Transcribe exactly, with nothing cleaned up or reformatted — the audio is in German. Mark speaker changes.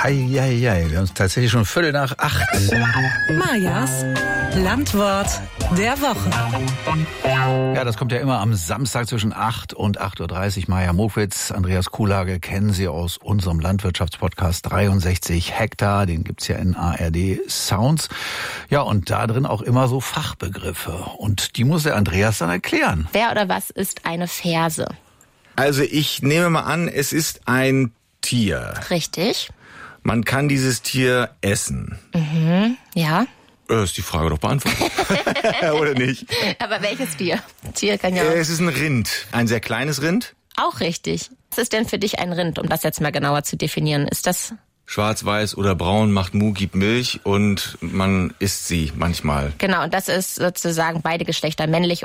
Speaker 1: Hei, hei, hei. Wir haben es tatsächlich schon Viertel nach acht.
Speaker 2: Majas Landwort der Woche.
Speaker 1: Ja, das kommt ja immer am Samstag zwischen acht und acht Uhr dreißig. Maja Mokwitz, Andreas Kuhlage kennen Sie aus unserem Landwirtschaftspodcast dreiundsechzig Hektar. Den gibt's ja in A R D Sounds. Ja, und da drin auch immer so Fachbegriffe. Und die muss der Andreas dann erklären.
Speaker 3: Wer oder was ist eine Ferse?
Speaker 4: Also ich nehme mal an, es ist ein Tier.
Speaker 3: Richtig.
Speaker 4: Man kann dieses Tier essen.
Speaker 3: Mhm, ja.
Speaker 4: Das ist die Frage doch beantwortet. Oder nicht?
Speaker 3: Aber welches Tier? Tier kann ja auch...
Speaker 4: Es ist ein Rind. Ein sehr kleines Rind.
Speaker 3: Auch richtig. Was ist denn für dich ein Rind, um das jetzt mal genauer zu definieren? Ist das...
Speaker 4: Schwarz, weiß oder braun, macht Mu, gibt Milch und man isst sie manchmal.
Speaker 3: Genau, und das ist sozusagen beide Geschlechter, männlich